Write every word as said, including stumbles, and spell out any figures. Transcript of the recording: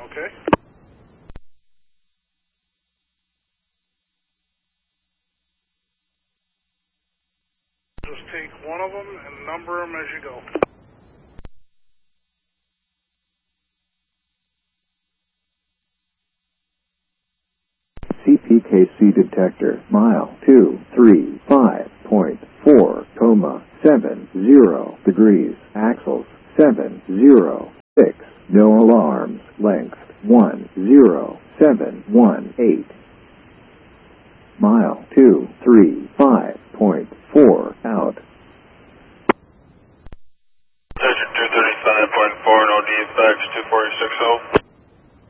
Okay. Just take one of them and number them as you go. C P K C detector, mile two three five point four, coma seven zero degrees, axles seven zero six, no alarms, length one zero seven one eight. Mile two three five point four, out.